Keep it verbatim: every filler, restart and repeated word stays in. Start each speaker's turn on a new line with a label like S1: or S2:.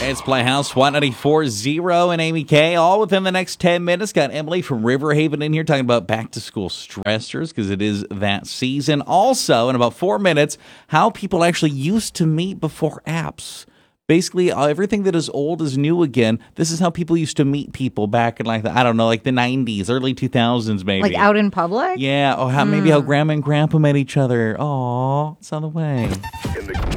S1: It's Playhouse one ninety-four point zero and Amy K. All within the next ten minutes. Got Emily from Riverhaven in here talking about back-to-school stressors because it is that season. Also, in about four minutes, how people actually used to meet before apps. Basically, everything that is old is new again. This is how people used to meet people back in, like, the, I don't know, like the nineties, early two thousands, maybe.
S2: Like out in public?
S1: Yeah, or how, mm. maybe how grandma and grandpa met each other. Aw, it's on the way.
S3: In the